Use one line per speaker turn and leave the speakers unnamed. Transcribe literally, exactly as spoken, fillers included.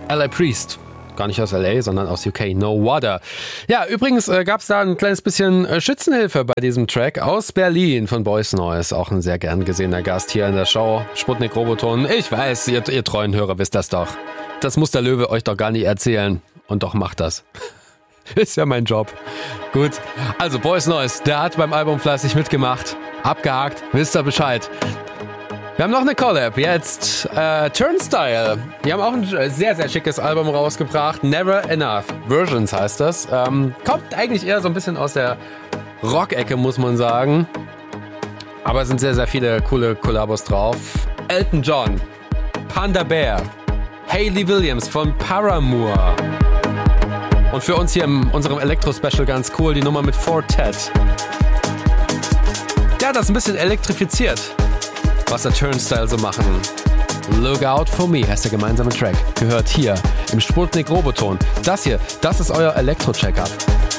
L A Priest. Gar nicht aus L A, sondern aus U K. No Water. Ja, übrigens äh, gab es da ein kleines bisschen äh, Schützenhilfe bei diesem Track aus Berlin von Boys Noise. Auch ein sehr gern gesehener Gast hier in der Show. Sputnik Roboton. Ich weiß, ihr, ihr treuen Hörer wisst das doch. Das muss der Löwe euch doch gar nicht erzählen. Und doch macht das. Ist ja mein Job. Gut, also Boys Noise, der hat beim Album fleißig mitgemacht. Abgehakt, wisst ihr Bescheid. Wir haben noch eine Collab, jetzt äh, Turnstile. Die haben auch ein sehr, sehr schickes Album rausgebracht. Never Enough Versions heißt das. Ähm, kommt eigentlich eher so ein bisschen aus der Rock-Ecke, muss man sagen. Aber es sind sehr, sehr viele coole Kollabos drauf. Elton John, Panda Bear, Hayley Williams von Paramore. Und für uns hier in unserem Elektro-Special ganz cool, die Nummer mit Fortet. Der hat das ein bisschen elektrifiziert, was der Turnstile so machen. Look Out For Me heißt der gemeinsame Track. Gehört hier im Sputnik Roboton. Das hier, das ist euer Elektro-Check-Up.